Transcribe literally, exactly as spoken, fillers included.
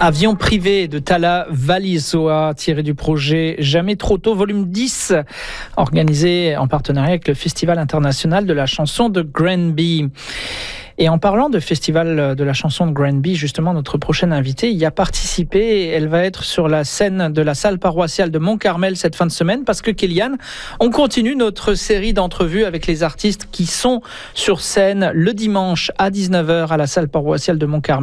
Avion privé de Tala Valisoa, tiré du projet Jamais trop tôt, volume dix, organisé en partenariat avec le Festival international de la chanson de Granby. Et en parlant de Festival de la chanson de Granby, justement, notre prochaine invitée y a participé. Elle va être sur la scène de la salle paroissiale de Mont-Carmel cette fin de semaine parce que, Kéliane, on continue notre série d'entrevues avec les artistes qui sont sur scène le dimanche à dix-neuf heures à la salle paroissiale de Mont-Carmel.